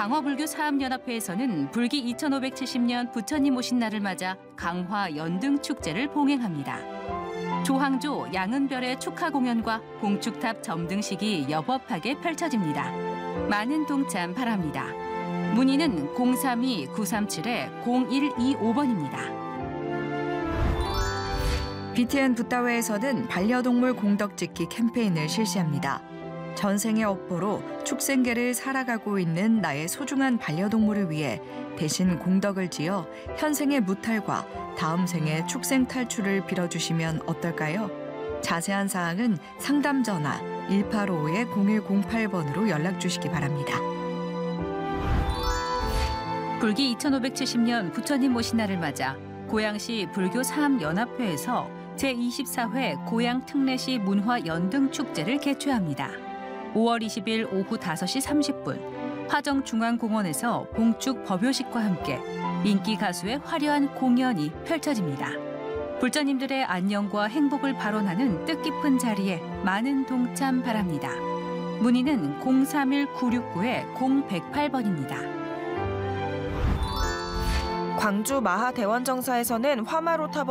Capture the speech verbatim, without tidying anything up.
강화불교 사암연합회에서는 불기 이천오백칠십 년 부처님 오신 날을 맞아 강화 연등 축제를 봉행합니다. 조항조 양은별의 축하 공연과 봉축탑 점등식이 여법하게 펼쳐집니다. 많은 동참 바랍니다. 문의는 공삼이 구삼칠 공일이오 번입니다. 비티엔 붓다웨에서는 반려동물 공덕짓기 캠페인을 실시합니다. 전생의 업보로 축생계를 살아가고 있는 나의 소중한 반려동물을 위해 대신 공덕을 지어 현생의 무탈과 다음 생의 축생 탈출을 빌어주시면 어떨까요? 자세한 사항은 상담 전화 일팔오오 공일공팔 번으로 연락 주시기 바랍니다. 불기 이천오백칠십 년 부처님 오신 날을 맞아 고양시 불교 사암연합회에서 제이십사 회 고양 특례시 문화 연등 축제를 개최합니다. 오월 이십일 오후 다섯 시 삼십 분 화정중앙공원에서 봉축 법요식과 함께 인기 가수의 화려한 공연이 펼쳐집니다. 불자님들의 안녕과 행복을 발언하는 뜻깊은 자리에 많은 동참 바랍니다. 문의는 공삼일 구육구 공백팔 번입니다. 광주 마하대원정사에서는 화마로 타버